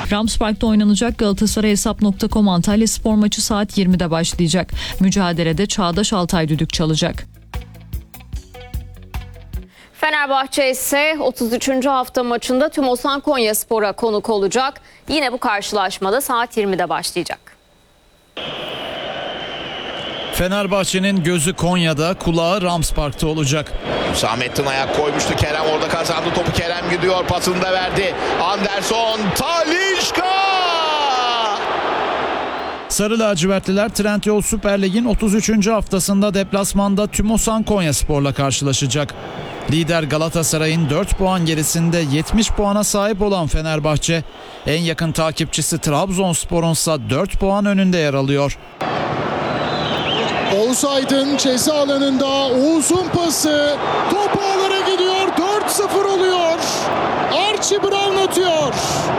Ramspark'ta oynanacak Galatasaray Hesap.com Antalya Spor maçı saat 20'de başlayacak. Mücadelede Çağdaş Altay düdük çalacak. Fenerbahçe ise 33. hafta maçında Tümosan Konyaspor'a konuk olacak. Yine bu karşılaşmada saat 20'de başlayacak. Fenerbahçe'nin gözü Konya'da, kulağı Ramspark'ta olacak. Hüsamettin ayak koymuştu. Kerem orada kazandı. Topu Kerem gidiyor. Pasını da verdi. Anderson, Talisca! Sarı lacivertliler Trendyol Süper Lig'in 33. haftasında deplasmanda Tümosan Konyaspor'la karşılaşacak. Lider Galatasaray'ın 4 puan gerisinde 70 puana sahip olan Fenerbahçe, en yakın takipçisi Trabzonspor'un ise 4 puan önünde yer alıyor. Oğuz Aydın ceza alanında, Oğuz'un pası, top ağlara gidiyor, 4-0 oluyor. Archie Brown atıyor.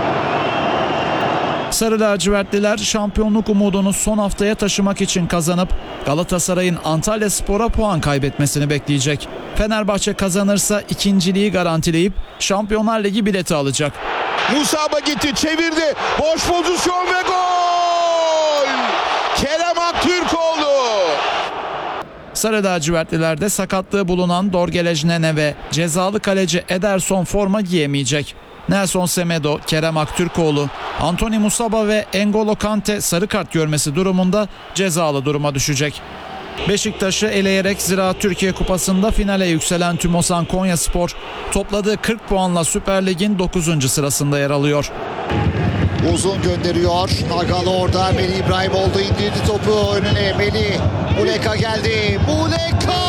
Sarı lacivertliler şampiyonluk umudunu son haftaya taşımak için kazanıp Galatasaray'ın Antalyaspor'a puan kaybetmesini bekleyecek. Fenerbahçe kazanırsa ikinciliği garantileyip Şampiyonlar Ligi bileti alacak. Musaba gitti, çevirdi. Boş pozisyon ve gol! Kerem Aktürkoğlu. Sarı lacivertlilerde sakatlığı bulunan Dorgelej Nene ve cezalı kaleci Ederson forma giyemeyecek. Nelson Semedo, Kerem Aktürkoğlu, Anthony Musaba ve N'Golo Kante sarı kart görmesi durumunda cezalı duruma düşecek. Beşiktaş'ı eleyerek Ziraat Türkiye Kupası'nda finale yükselen Tümosan Konyaspor topladığı 40 puanla Süper Lig'in 9. sırasında yer alıyor. Uzun gönderiyor. Nagal orada. Melih İbrahimoğlu indirdi topu önüne. Melih. Muleka geldi. Muleka!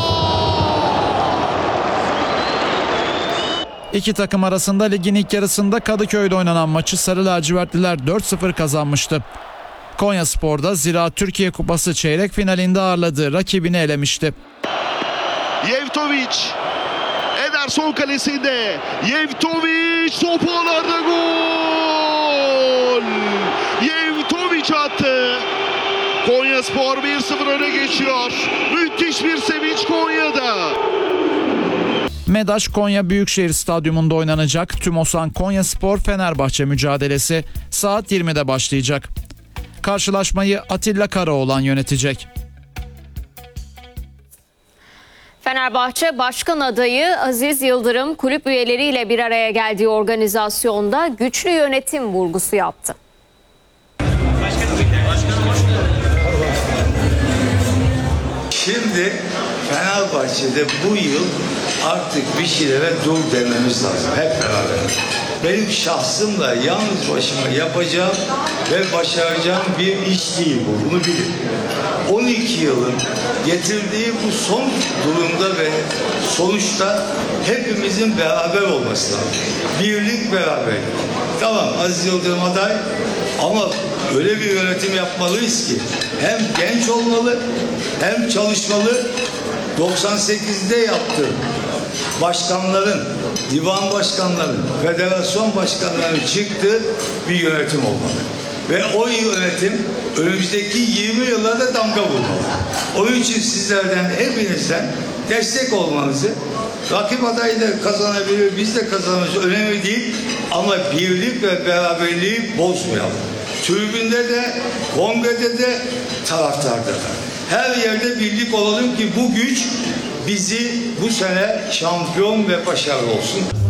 İki takım arasında ligin ilk yarısında Kadıköy'de oynanan maçı Sarı lacivertliler 4-0 kazanmıştı. Konyaspor'da Ziraat Türkiye Kupası çeyrek finalinde ağırladığı rakibini elemişti. Yevtovic, Ederson kalesinde. Yevtovic top ağlarda, gol! Yevtovic attı. Konyaspor 1-0 öne geçiyor. Müthiş bir sevinç Konya'da. MEDAŞ Konya Büyükşehir Stadyumunda oynanacak Tümosan Konyaspor Fenerbahçe mücadelesi saat 20'de başlayacak. Karşılaşmayı Atilla Karaoğlan yönetecek. Fenerbahçe Başkan adayı Aziz Yıldırım kulüp üyeleriyle bir araya geldiği organizasyonda güçlü yönetim vurgusu yaptı. Şimdi Fenerbahçe'de bu yıl artık bir şeylere dur dememiz lazım hep beraber. Benim şahsımla yalnız başıma yapacağım ve başaracağım bir iş değil bu. Bunu bilin. 12 yılın getirdiği bu son durumda ve sonuçta hepimizin beraber olması lazım. Birlik, beraberlik. Tamam, Aziz Yıldırım aday ama öyle bir yönetim yapmalıyız ki hem genç olmalı hem çalışmalı. 98'de yaptı. Başkanların, divan başkanların, federasyon başkanlarının çıktığı bir yönetim olmalı. Ve o yönetim önümüzdeki 20 yıllarda damga vurmalı. Onun için sizlerden, hepinizden destek olmanızı, rakip adayı da kazanabilir, biz de kazanırız, önemli değil. Ama birlik ve beraberliği bozmayalım. Tribünde de, kongrede de, taraftarda da. Her yerde birlik olalım ki bu güç bizi bu sene şampiyon ve başarılı olsun.